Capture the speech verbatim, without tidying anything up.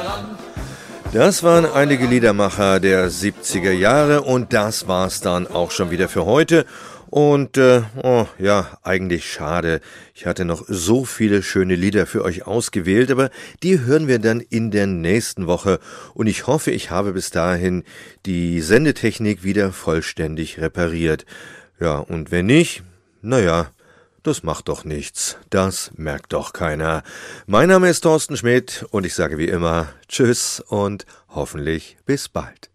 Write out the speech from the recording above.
Das waren einige Liedermacher der siebziger Jahre und das war's dann auch schon wieder für heute. Und äh, oh, ja, eigentlich schade. Ich hatte noch so viele schöne Lieder für euch ausgewählt, aber die hören wir dann in der nächsten Woche. Und ich hoffe, ich habe bis dahin die Sendetechnik wieder vollständig repariert. Ja, und wenn nicht, naja, das macht doch nichts. Das merkt doch keiner. Mein Name ist Thorsten Schmidt und ich sage wie immer Tschüss und hoffentlich bis bald.